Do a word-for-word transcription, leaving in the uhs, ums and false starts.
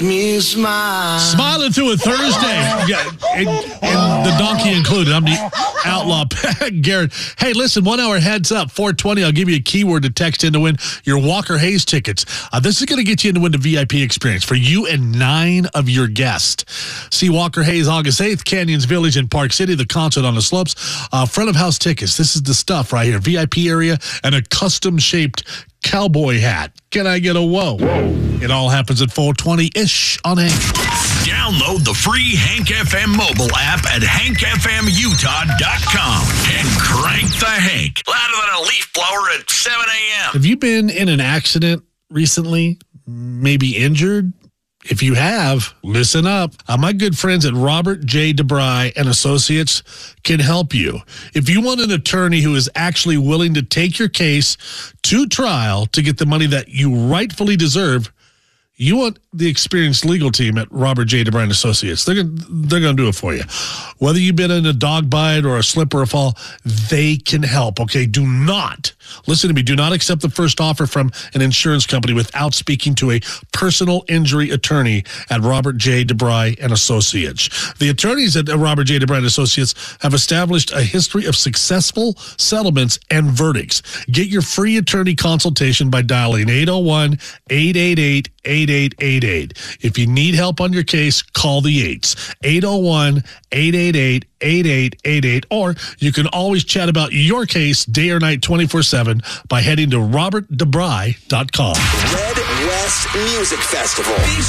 Me smile. Smiling through a Thursday. Yeah, and, and the donkey included. I'm the outlaw, Garrett. Hey, listen, one hour heads up, four twenty. I'll give you a keyword to text in to win your Walker Hayes tickets. Uh, this is going to get you in to win the V I P experience for you and nine of your guests. See Walker Hayes August eighth, Canyons Village in Park City, the concert on the slopes. Uh, front of house tickets. This is the stuff right here. V I P area and a custom-shaped cowboy hat. Can I get a whoa? Whoa. It all happens at four twenty-ish on Hank. Download the free Hank F M mobile app at hank f m utah dot com and crank the Hank. Louder than a leaf blower at seven a.m. Have you been in an accident recently? Maybe injured? If you have, listen up. Uh, my good friends at Robert J. DeBry and Associates can help you. If you want an attorney who is actually willing to take your case to trial to get the money that you rightfully deserve, you want the experienced legal team at Robert J. DeBry and Associates. They're gonna, they're going to do it for you. Whether you've been in a dog bite or a slip or a fall, they can help, okay? Do not, listen to me, do not accept the first offer from an insurance company without speaking to a personal injury attorney at Robert J. DeBry and Associates. The attorneys at Robert J. DeBry and Associates have established a history of successful settlements and verdicts. Get your free attorney consultation by dialing eight oh one, eight eight eight, eight eight eight eight. If you need help on your case, call the eights. eight oh one, eight eight eight, eight eight eight eight. Or you can always chat about your case day or night twenty-four seven by heading to robert debry dot com. Red West Music Festival.